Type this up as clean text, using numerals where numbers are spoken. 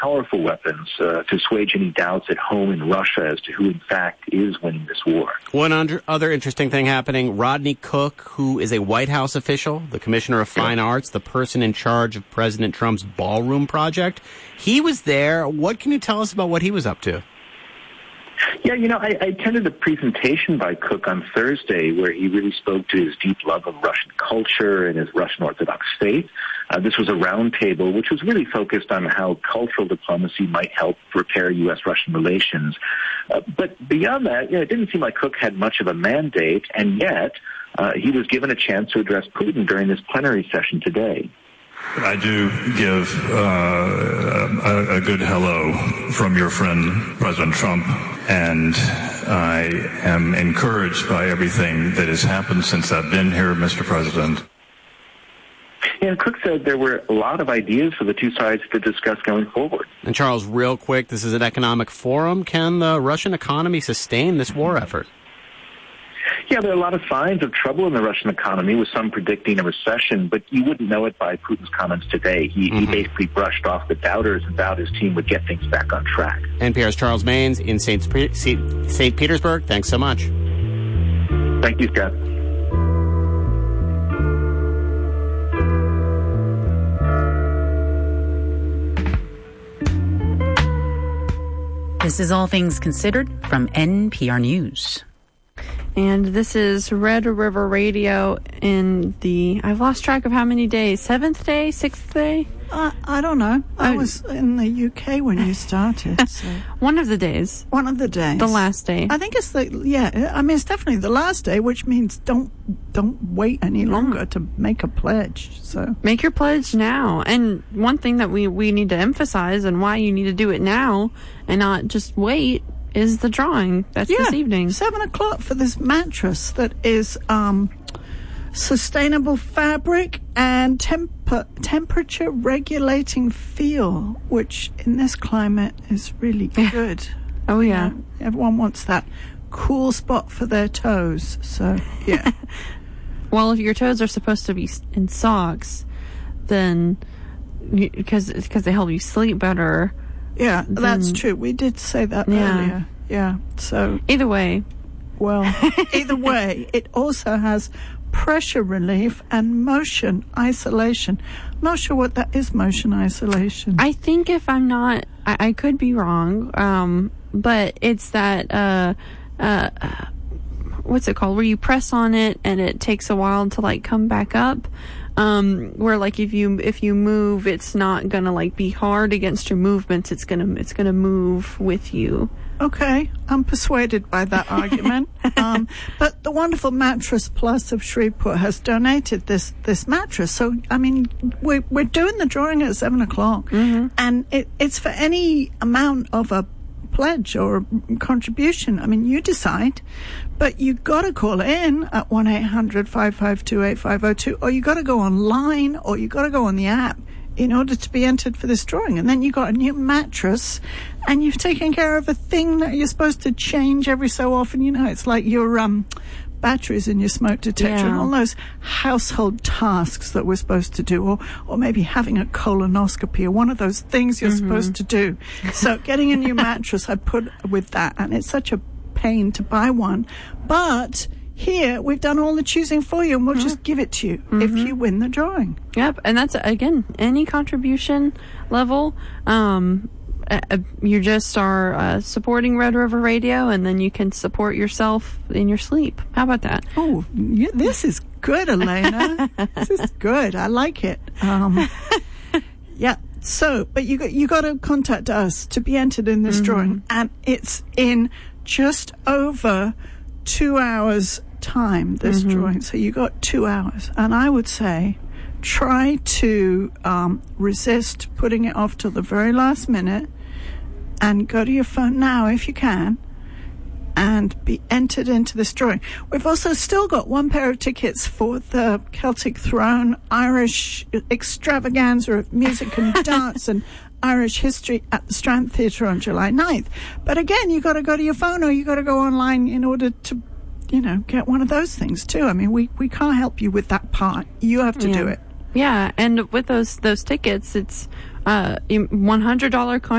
powerful weapons to assuage any doubts at home in Russia as to who, in fact, is winning this war. One other interesting thing happening, Rodney Cook, who is a White House official, the Commissioner of Fine Arts, the person in charge of President Trump's ballroom project, he was there. What can you tell us about what he was up to? Yeah, I attended a presentation by Cook on Thursday where he really spoke to his deep love of Russian culture and his Russian Orthodox faith. This was a roundtable which was really focused on how cultural diplomacy might help repair U.S.-Russian relations. But beyond that, it didn't seem like Cook had much of a mandate, and yet he was given a chance to address Putin during this plenary session today. I do give a good hello from your friend, President Trump, and I am encouraged by everything that has happened since I've been here, Mr. President. And Cook said there were a lot of ideas for the two sides to discuss going forward. And Charles, real quick, this is an economic forum. Can the Russian economy sustain this war effort? Yeah, there are a lot of signs of trouble in the Russian economy, with some predicting a recession, but you wouldn't know it by Putin's comments today. He basically brushed off the doubters and vowed his team would get things back on track. NPR's Charles Maynes in St. Petersburg. Thanks so much. Thank you, Scott. This is All Things Considered from NPR News. And this is Red River Radio in I've lost track of how many days, 7th day, 6th day? I don't know. I was in the UK when you started. So. One of the days. One of the days. The last day. I think it's it's definitely the last day, which means don't wait any longer to make a pledge. So make your pledge now. And one thing that we need to emphasize, and why you need to do it now and not just wait, is the drawing. That's this evening. 7:00 for this mattress that is sustainable fabric and temperature regulating feel, which in this climate is really good. Oh yeah. Everyone wants that cool spot for their toes. So yeah. Well, if your toes are supposed to be in socks, then because they help you sleep better. Yeah, that's true. We did say that earlier. Yeah. So either way, it also has pressure relief and motion isolation. I'm not sure what that is, motion isolation. I think if I'm not, I could be wrong, but it's that, what's it called, where you press on it and it takes a while to come back up. Where if you move, it's not gonna be hard against your movements. It's gonna move with you. Okay, I'm persuaded by that argument. But the wonderful Mattress Plus of Shreveport has donated this mattress. So we're doing the drawing at 7:00, and it's for any amount of a pledge or contribution. You decide, but you got to call in at 1-800-552-8502, or you got to go online, or you got to go on the app in order to be entered for this drawing. And then you got a new mattress, and you've taken care of a thing that you're supposed to change every so often. It's like your batteries in your smoke detector and all those household tasks that we're supposed to do, or maybe having a colonoscopy, or one of those things you're supposed to do. So getting a new mattress, I put with that, and it's such a pain to buy one. But here, we've done all the choosing for you, and we'll just give it to you if you win the drawing. Yep, and that's, again, any contribution level. You just are supporting Red River Radio, and then you can support yourself in your sleep. How about that? Oh, this is good, Elena. This is good. I like it. Yeah. So, but you got to contact us to be entered in this drawing, and it's in just over 2 hours time, this drawing. So you got 2 hours, and I would say try to resist putting it off till the very last minute, and go to your phone now if you can and be entered into this drawing. We've also still got one pair of tickets for the Celtic Throne Irish extravaganza of music and dance and Irish history at the Strand Theatre on July 9th. But again, you got to go to your phone, or you got to go online in order to, get one of those things too. We can't help you with that part. You have to do it. Yeah, and with those tickets, it's $100